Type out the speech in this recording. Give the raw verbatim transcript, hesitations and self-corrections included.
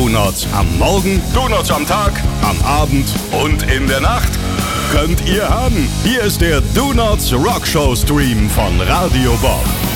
Donuts am Morgen, Donuts am Tag, am Abend und in der Nacht könnt ihr haben. Hier ist der Donuts Rockshow Stream von Radio Bob.